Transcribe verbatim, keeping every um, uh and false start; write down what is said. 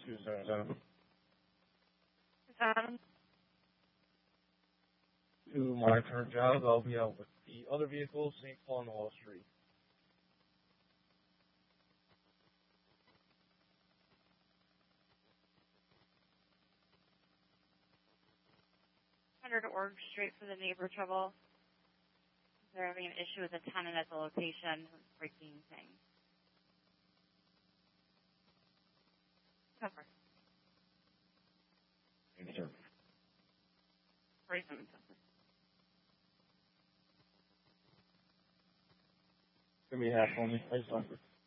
two seven seven. Um, To my current job, I'll be out with the other vehicle, Saint Paul and Wall Street. one hundred Org Street for the neighbor trouble. They're having an issue with a tenant at the location who's breaking things. Cover. Yes, sir. forty-seven cover. Give me half on me. I just don't.